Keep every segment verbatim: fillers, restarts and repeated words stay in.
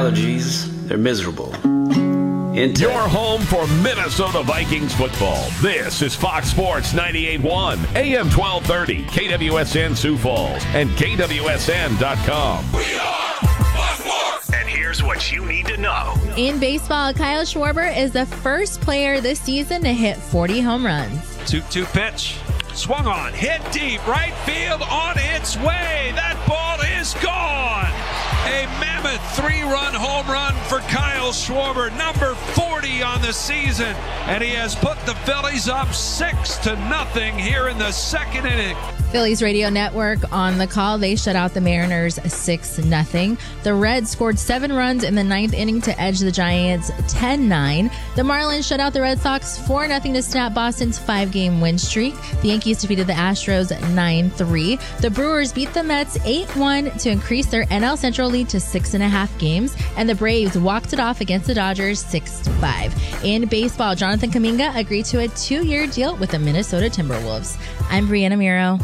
allergies, they're miserable. Inter- Your home for Minnesota Vikings football. This is Fox Sports ninety-eight point one, A M twelve thirty, K W S N Sioux Falls, and K W S N dot com. We are Fox Sports! And here's what you need to know. In baseball, Kyle Schwarber is the first player this season to hit forty home runs. two two pitch. Swung on. Hit deep. Right field on its way. That ball is gone. A mammoth three-run home run for Kyle Schwarber, number forty on the season. And he has put the Phillies up six to nothing here in the second inning. Phillies radio network on the call. They shut out the Mariners six nothing. The Reds scored seven runs in the ninth inning to edge the Giants ten nine. The Marlins shut out the Red Sox four nothing to snap Boston's five-game win streak. The Yankees defeated the Astros nine three. The Brewers beat the Mets eight one to increase their N L Central lead to six and a half games. And the Braves walked it off against the Dodgers six to five. In baseball, Jonathan Kuminga agreed to a two-year deal with the Minnesota Timberwolves. I'm Brianna Miro.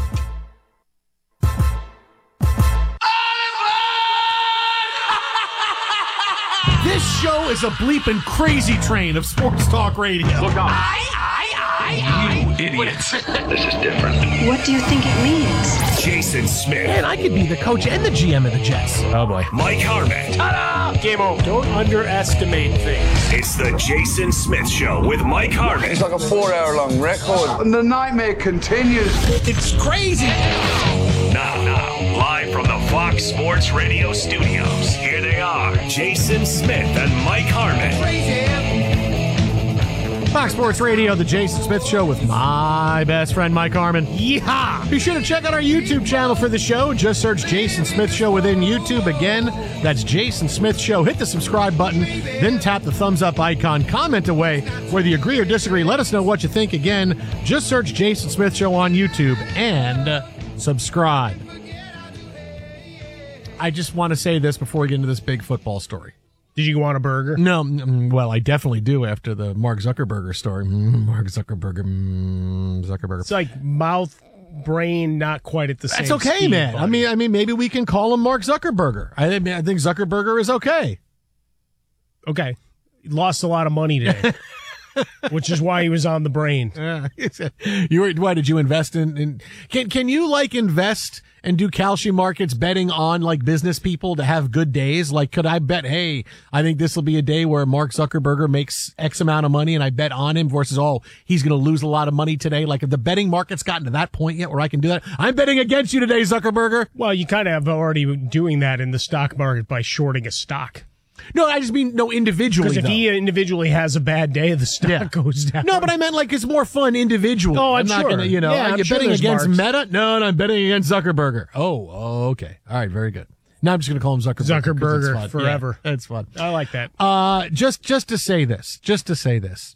This show is a bleeping crazy train of sports talk radio. Look on. I, I, I, You idiots. This is different. What do you think it means? Jason Smith. Man, I could be the coach and the G M of the Jets. Oh, boy. Mike Harmon. Ta-da! Game over. Don't underestimate things. It's the Jason Smith Show with Mike Harmon. It's like a four-hour-long record. And the nightmare continues. It's crazy. Now, now, live from the Fox Sports Radio studios, here they are, Jason Smith and Mike Harmon. Fox Sports Radio, the Jason Smith Show with my best friend, Mike Harmon. Yeehaw! Be sure to check out our YouTube channel for the show. Just search Jason Smith Show within YouTube. Again, that's Jason Smith Show. Hit the subscribe button, then tap the thumbs up icon. Comment away whether you agree or disagree. Let us know what you think. Again, just search Jason Smith Show on YouTube and subscribe. I just want to say this before we get into this big football story. Did you want a burger? No, mm, well, I definitely do after the Mark Zuckerberg story. Mm, Mark Zuckerberg, mm, Zuckerberg. It's like mouth, brain, not quite at the same. That's okay, speed, man. buddy. I mean, I mean, maybe we can call him Mark Zuckerberger. I, mean, I think Zuckerberger is okay. Okay, he lost a lot of money today, which is why he was on the brain. Uh, you were, why did you invest in, in? Can can you like invest and do calcium markets betting on like business people to have good days? Like, could I bet, hey, I think this will be a day where Mark Zuckerberger makes X amount of money and I bet on him versus, oh, he's going to lose a lot of money today. Like, if the betting market's gotten to that point yet where I can do that, I'm betting against you today, Zuckerberger. Well, you kind of have already doing that in the stock market by shorting a stock. No, I just mean no individually. Because if though. he individually has a bad day, the stock Yeah. goes down. No, but I meant like it's more fun individually. Oh, I'm not sure. gonna, you know, Yeah, I'm you're sure betting there's against marks. Meta. No, no, I'm betting against Zuckerberger. Oh, oh, okay, all right, very good. Now I'm just gonna call him Zuckerberger. 'cause it's Zuckerberger fun. forever. Yeah, it's fun. I like that. Uh, just just to say this, just to say this.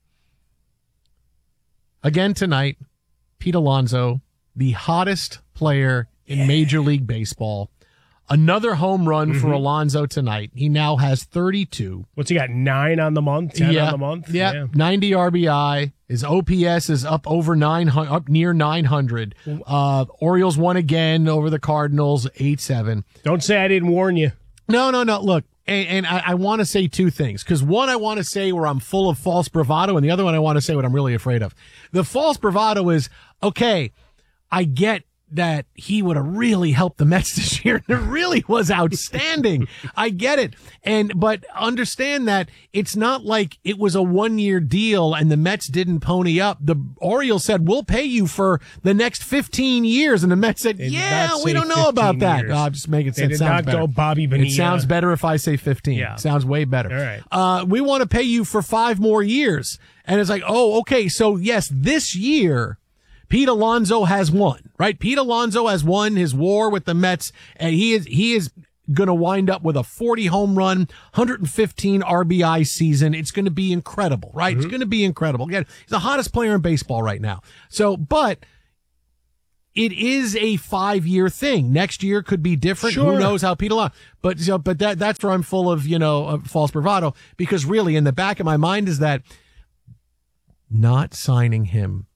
Again tonight, Pete Alonso, the hottest player in yeah. Major League Baseball. Another home run mm-hmm. for Alonso tonight. He now has thirty-two. What's he got? Nine on the month? Ten yeah. on the month? Yeah. yeah. ninety R B I. His O P S is up over nine hundred, up near nine hundred. Uh, Orioles won again over the Cardinals, eight seven. Don't say I didn't warn you. No, no, no. Look, and, and I, I want to say two things. Because one, I want to say where I'm full of false bravado, and the other one, I want to say what I'm really afraid of. The false bravado is, okay, I get that he would have really helped the Mets this year. It really was outstanding. I get it. And, but understand that it's not like it was a one year deal and the Mets didn't pony up. The Orioles said, we'll pay you for the next fifteen years. And the Mets said, They did yeah, not we say don't know about that. years. Oh, I'm just making They sense. did Sounds not better. go Bobby Bonilla. It sounds better if I say fifteen. Yeah. Sounds way better. All right. Uh, we want to pay you for five more years. And it's like, oh, okay. So yes, this year, Pete Alonso has won, right? Pete Alonso has won his war with the Mets, and he is he is going to wind up with a forty home run, one hundred fifteen R B I season. It's going to be incredible, right? Mm-hmm. It's going to be incredible. Again, he's the hottest player in baseball right now. So, but it is a five-year thing. Next year could be different. Sure. Who knows how Pete Alonso? But so, but that that's where I'm full of you know of false bravado, because really in the back of my mind is that not signing him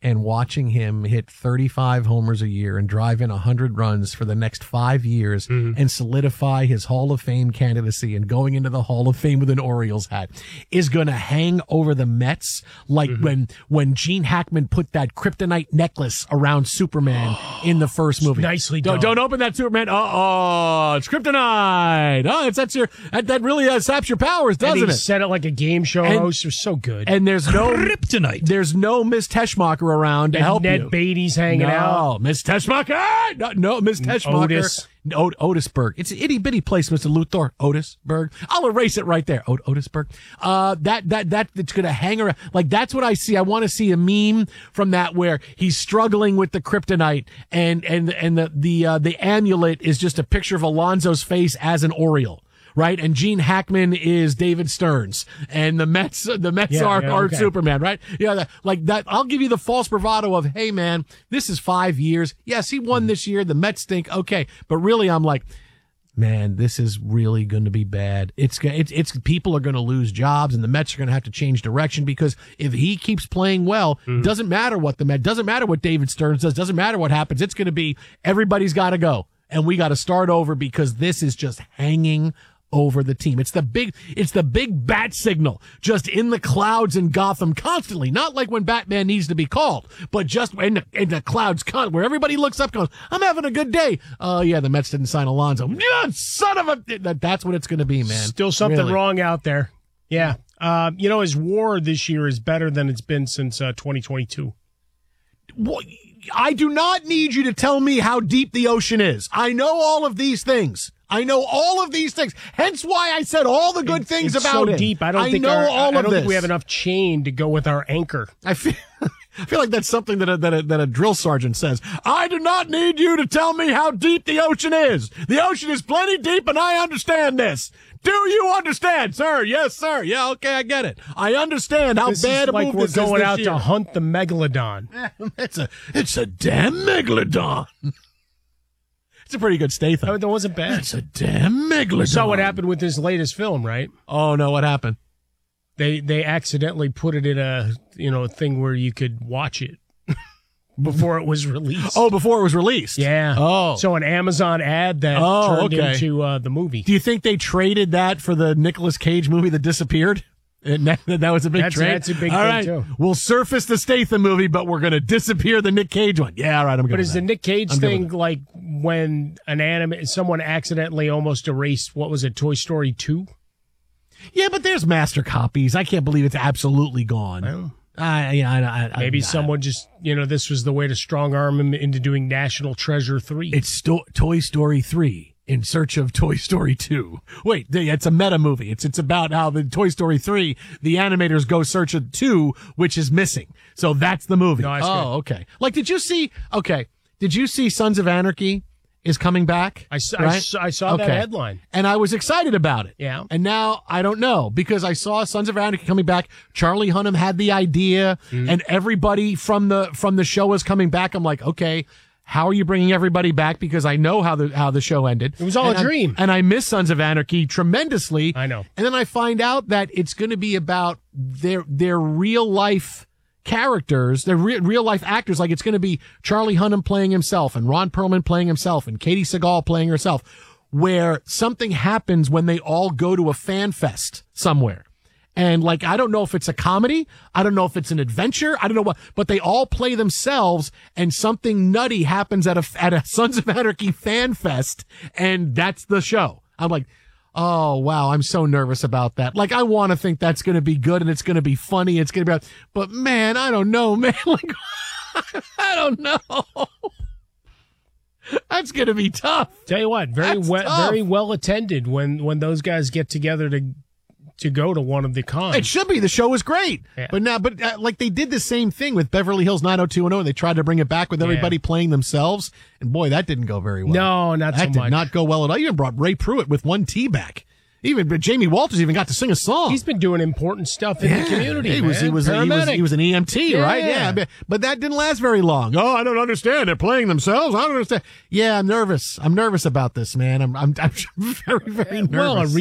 and watching him hit thirty-five homers a year and drive in one hundred runs for the next five years mm-hmm. and solidify his Hall of Fame candidacy and going into the Hall of Fame with an Orioles hat is going to hang over the Mets like mm-hmm. when when Gene Hackman put that kryptonite necklace around Superman in the first movie. Nicely done. Don't, don't open that Superman. Uh-oh, it's kryptonite. Oh, it's that's your that, that really uh, saps your powers, doesn't and he it? said it like a game show and, host. It was so good. And there's no kryptonite. There's no Miss Teschmacher around to and help Ned you. Beatty's hanging no, out. Miss Teschmacher. No, no Miss Teschmacher. Otis. O- Otisburg. It's an itty bitty place, Mister Luthor. Otisburg. I'll erase it right there. O- Otisburg. Uh, that, that, that, it's gonna hang around. Like, that's what I see. I want to see a meme from that where he's struggling with the kryptonite and, and, and the, the, uh, the amulet is just a picture of Alonso's face as an Oriole. Right, and Gene Hackman is David Stearns, and the Mets, the Mets yeah, are, yeah, are okay. Superman, right? Yeah, that, like that. I'll give you the false bravado of, hey man, this is five years. Yes, he won this year. The Mets stink, okay, but really, I'm like, man, this is really going to be bad. It's it's it's people are going to lose jobs, and the Mets are going to have to change direction because if he keeps playing well, mm-hmm. doesn't matter what the Mets, doesn't matter what David Stearns does, doesn't matter what happens. It's going to be everybody's got to go, and we got to start over because this is just hanging over the team. It's the big, it's the big bat signal just in the clouds in Gotham constantly. Not like when Batman needs to be called, but just in the, in the clouds con- where everybody looks up and goes, I'm having a good day. Oh, uh, yeah, the Mets didn't sign Alonso. Yeah, son of a, that, that's what it's going to be, man. Still something really. wrong out there. Yeah. Uh, you know, his WAR this year is better than it's been since uh, twenty twenty-two. What? I do not need you to tell me how deep the ocean is. I know all of these things. I know all of these things. Hence why I said all the good it, things it's about so it. deep. I don't I think know our, all I of don't this. think we have enough chain to go with our anchor. I feel I feel like that's something that a, that a, that a drill sergeant says. I do not need you to tell me how deep the ocean is. The ocean is plenty deep, and I understand this. Do you understand, sir? Yes, sir. Yeah, okay, I get it. I understand how this bad is a like move we're this is going this out year. to hunt the megalodon. It's a it's a damn megalodon. It's a pretty good Statham. Oh, that wasn't bad. It's a damn megalodon. You saw what happened with his latest film, right? Oh no, what happened? They they accidentally put it in a you know thing where you could watch it before it was released. Oh, before it was released. Yeah. Oh. So an Amazon ad that oh, turned okay. into uh, the movie. Do you think they traded that for the Nicolas Cage movie that disappeared? And that, that was a big that's, trade. That's a big all thing right. too. We'll surface the Statham movie, but we're going to disappear the Nick Cage one. Yeah, all right. I'm good. But with is that. the Nick Cage I'm thing like when an anime someone accidentally almost erased what was it, Toy Story two? Yeah, but there's master copies. I can't believe it's absolutely gone. Well, I, yeah, I, I, maybe I, someone just you know this was the way to strong arm him into doing National Treasure three. It's sto- Toy Story three. In search of Toy Story two. Wait, it's a meta movie. It's it's about how the Toy Story three, the animators go search of two, which is missing. So that's the movie. No, that's oh, good. okay. Like, did you see? Okay, did you see Sons of Anarchy is coming back? I, saw- right? I, saw- I saw okay. that headline, and I was excited about it. Yeah. And now I don't know because I saw Sons of Anarchy coming back. Charlie Hunnam had the idea, mm-hmm. and everybody from the from the show was coming back. I'm like, okay. How are you bringing everybody back? Because I know how the how the show ended. It was all and a I, dream. And I miss Sons of Anarchy tremendously. I know. And then I find out that it's going to be about their their real life characters, their re- real life actors. Like it's going to be Charlie Hunnam playing himself and Ron Perlman playing himself and Katie Seagal playing herself, where something happens when they all go to a fan fest somewhere. And like, I don't know if it's a comedy. I don't know if it's an adventure. I don't know what, but they all play themselves and something nutty happens at a, at a Sons of Anarchy fan fest. And that's the show. I'm like, oh, wow. I'm so nervous about that. Like, I want to think that's going to be good and it's going to be funny. It's going to be, but man, I don't know, man. Like, I don't know. That's going to be tough. Tell you what, very That's well, tough. very well attended when, when those guys get together to to go to one of the cons. It should be. The show was great. Yeah. But now, but uh, like they did the same thing with Beverly Hills nine oh two one oh and they tried to bring it back with everybody Yeah. playing themselves. And boy, that didn't go very well. No, not that so did much. not go well at all. You even brought Ray Pruitt with one tee back. Even but Jamie Walters even got to sing a song. He's been doing important stuff in Yeah. the community. He was, man. he was, he was, Paramedic. he was an E M T, Yeah. right? Yeah. But, but that didn't last very long. Oh, I don't understand. They're playing themselves. I don't understand. Yeah, I'm nervous. I'm nervous about this, man. I'm, I'm, I'm very, very nervous. Well, a